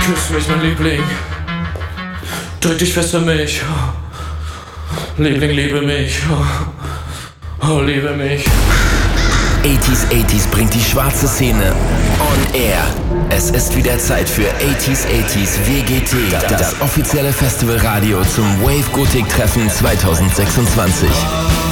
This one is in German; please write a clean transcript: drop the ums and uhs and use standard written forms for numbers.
Küss mich, mein Liebling. Drück dich fest an mich. Liebling, liebe mich. Oh, liebe mich. 80s bringt die schwarze Szene on air. Es ist wieder Zeit für 80s WGT, das offizielle Festivalradio zum Wave Gothic Treffen 2026.